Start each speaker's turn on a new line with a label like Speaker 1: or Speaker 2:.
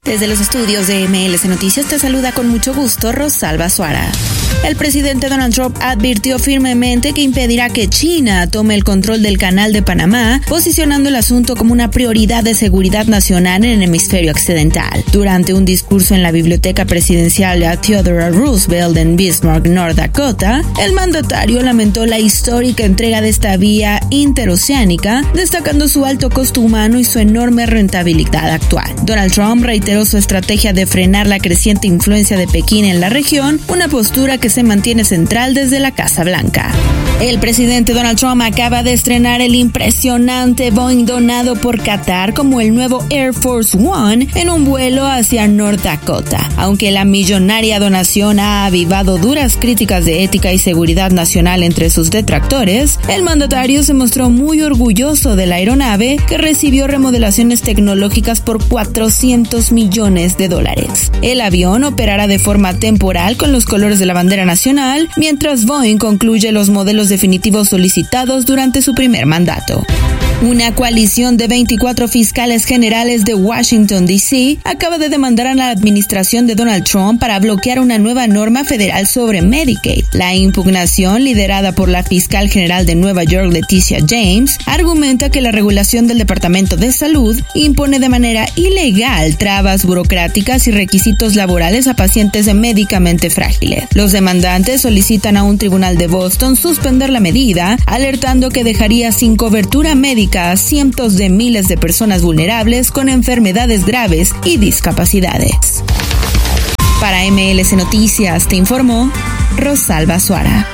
Speaker 1: Desde los estudios de MLS Noticias te saluda con mucho gusto Rosalba Suara. El presidente Donald Trump advirtió firmemente que impedirá que China tome el control del Canal de Panamá, posicionando el asunto como una prioridad de seguridad nacional en el hemisferio occidental. Durante un discurso en la biblioteca presidencial de Theodore Roosevelt en Bismarck, North Dakota, el mandatario lamentó la histórica entrega de esta vía interoceánica, destacando su alto costo humano y su enorme rentabilidad actual. Donald Trump reiteró su estrategia de frenar la creciente influencia de Pekín en la región, una postura que se mantiene central desde la Casa Blanca. El presidente Donald Trump acaba de estrenar el impresionante Boeing donado por Qatar como el nuevo Air Force One en un vuelo hacia North Dakota. Aunque la millonaria donación ha avivado duras críticas de ética y seguridad nacional entre sus detractores, el mandatario se mostró muy orgulloso de la aeronave, que recibió remodelaciones tecnológicas por $400 millones. El avión operará de forma temporal con los colores de la bandera nacional, mientras Boeing concluye los modelos definitivos solicitados durante su primer mandato. Una coalición de 24 fiscales generales de Washington, D.C. acaba de demandar a la administración de Donald Trump para bloquear una nueva norma federal sobre Medicaid. La impugnación, liderada por la fiscal general de Nueva York, Leticia James, argumenta que la regulación del Departamento de Salud impone de manera ilegal trabas burocráticas y requisitos laborales a pacientes médicamente frágiles. Los demandantes solicitan a un tribunal de Boston suspender la medida, alertando que dejaría sin cobertura médica a cientos de miles de personas vulnerables con enfermedades graves y discapacidades. Para MLS Noticias te informó Rosalba Suara.